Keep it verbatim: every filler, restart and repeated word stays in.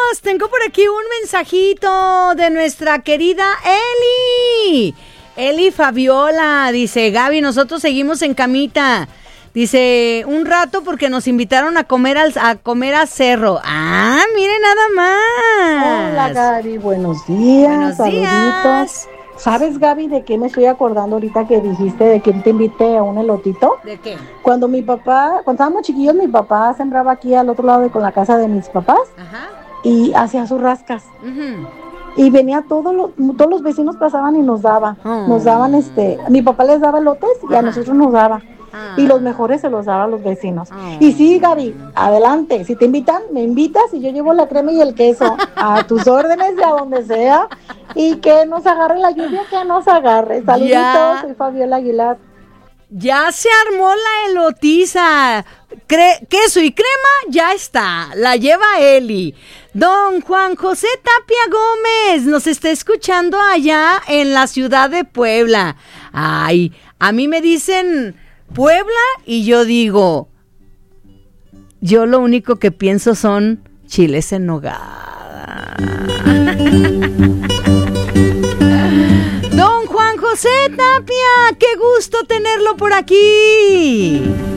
tengo por aquí un mensajito de nuestra querida Eli. Eli Fabiola, dice, Gaby, nosotros seguimos en camita. Dice, un rato porque nos invitaron a comer al, a comer a Cerro. Ah, mire nada más. Hola, Gaby, buenos días. Buenos saluditos. días. ¿Sabes, Gaby, de qué me estoy acordando ahorita que dijiste de quién te invité a un elotito? ¿De qué? Cuando mi papá, cuando estábamos chiquillos, mi papá sembraba aquí al otro lado de con la casa de mis papás. Ajá. Y hacía sus rascas. Uh-huh. Y venía todos los, todos los vecinos pasaban y nos daban. Oh. Nos daban este, mi papá les daba elotes y Ajá. a nosotros nos daba. Ah. Y los mejores se los daba a los vecinos. Oh. Y sí, Gaby, adelante. Si te invitan, me invitas y yo llevo la crema y el queso a tus órdenes y a donde sea. Y que nos agarre la lluvia, que nos agarre. Saluditos, ya. Soy Fabiola Aguilar. Ya se armó la elotiza. Cre- queso y crema ya está. La lleva Eli. Don Juan José Tapia Gómez nos está escuchando allá en la ciudad de Puebla. Ay, a mí me dicen Puebla y yo digo, yo lo único que pienso son chiles en nogada. Don Juan José Tapia, qué gusto tenerlo por aquí.